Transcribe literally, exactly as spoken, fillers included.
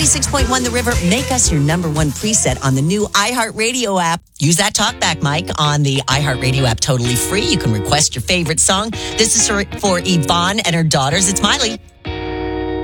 ninety-six point one The River. Make us your number one preset on the new iHeartRadio app. Use that talkback mic on the iHeartRadio app totally free. You can request your favorite song. This is for, for Yvonne and her daughters. It's Miley.